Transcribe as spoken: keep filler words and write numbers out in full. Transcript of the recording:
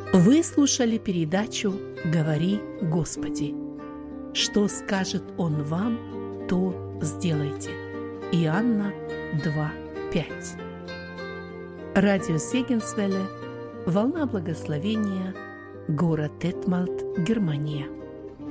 Вы слушали передачу «Говори, Господи». Что скажет Он вам, то сделайте. Иоанна два пять. Радио Сегенсвелле, волна благословения, город Детмальд, Германия.